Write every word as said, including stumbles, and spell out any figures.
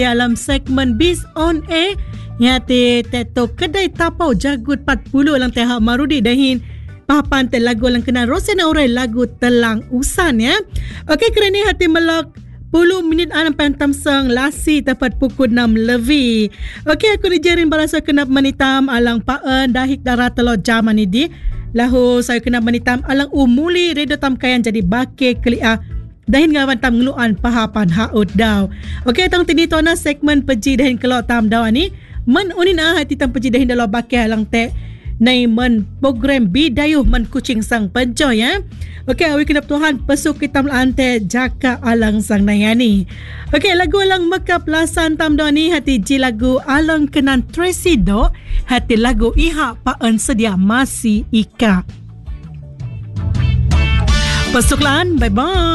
dalam segmen Biz on Air ya te teto kedai tapau jagut empat puluh lang teh Marudi dahin papan te lagu lang kena Rosena Urai lagu telang usan ya. Okey kerana hati melak sepuluh minit anam pentam sang lasi tepat pukul enam lebih. Okey aku dijarin balasa kenap menitam alang paen dahik darah telot zaman ini. Lahu saya kenap menitam alang umuli redo tam kayan jadi bake kelia dahin ngawan tam ngeluan pahapan haut daw. Okey tang tini tona segmen peji dahin kelot tam daw ni men unin ah hati tam peji dahin dalam bake alang te nai men program bidayuh men kucing sang penjoy ya. Okey awi kenap Tuhan pesuk kita melante jaka alang sang nayani. Okey lagu alang mekap lasan tam do ni hati ji lagu alang kenan Tracy do hati lagu iha paen sedia masih ika. Pesuklan bye bye.